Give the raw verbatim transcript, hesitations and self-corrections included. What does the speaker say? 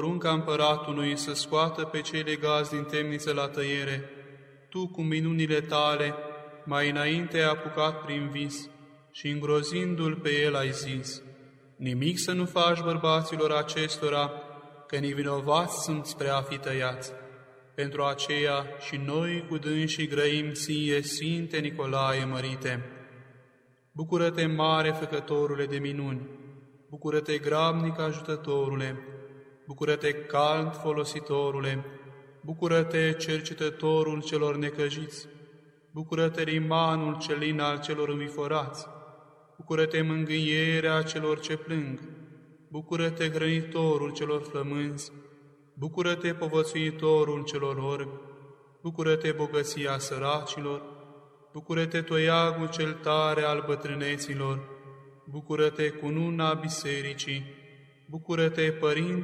porunca împăratului să scoată pe cei legați din temniță la tăiere, tu, cu minunile tale, mai înainte ai apucat prin vis și îngrozindu-l pe el ai zis: nimic să nu faci bărbaților acestora, că nevinovați sunt spre a fi tăiați. Pentru aceea și noi cu dânsii grăim ție, Sfinte Nicolae mărite. Bucură-te, mare făcătorule de minuni! Bucură-te, grabnic ajutătorule! Bucură-te, cald folositorule! Bucură-te, cercetătorul celor necăjiți! Bucură-te, limanul celin al celor înviforați! Bucură-te, mângâierea celor ce plâng! Bucură-te, hrănitorul celor flămânzi! Bucură-te, povățuitorul celor orbi! Bucură-te, bogăția săracilor! Bucură-te, toiagul cel tare al bătrâneților! Bucură-te, cununa bisericii! Bucură-te, Părinte